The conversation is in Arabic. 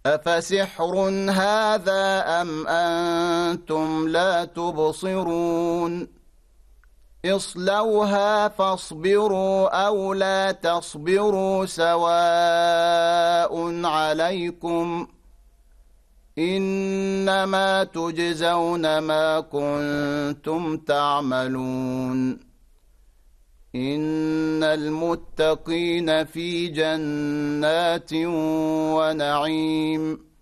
أفسحر هذا أم أنتم لا تبصرون اصلوها فاصبروا أو لا تصبروا سواء عليكم إنما تجزون ما كنتم تعملون إن المتقين في جنات ونعيم